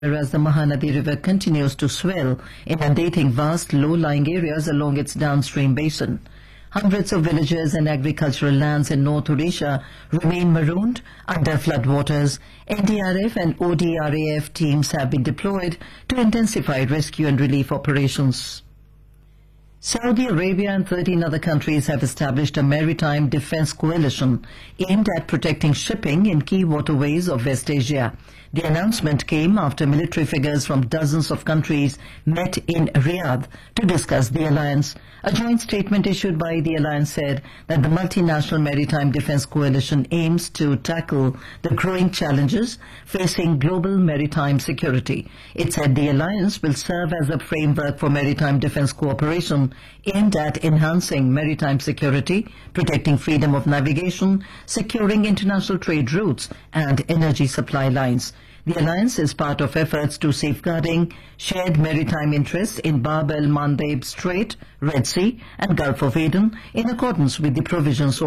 As the Mahanadi River continues to swell, inundating vast low-lying areas along its downstream basin. Hundreds of villages and agricultural lands in North Odisha remain marooned under floodwaters. NDRF and ODRAF teams have been deployed to intensify rescue and relief operations. Saudi Arabia and 13 other countries have established a maritime defense coalition aimed at protecting shipping in key waterways of West Asia. The announcement came after military figures from dozens of countries met in Riyadh to discuss the alliance. A joint statement issued by the alliance said that the multinational maritime defense coalition aims to tackle the growing challenges facing global maritime security. It said the alliance will serve as a framework for maritime defense cooperation aimed at enhancing maritime security, protecting freedom of navigation, securing international trade routes, and energy supply lines. The alliance is part of efforts to safeguarding shared maritime interests in Bab el-Mandeb Strait, Red Sea, and Gulf of Aden in accordance with the provisions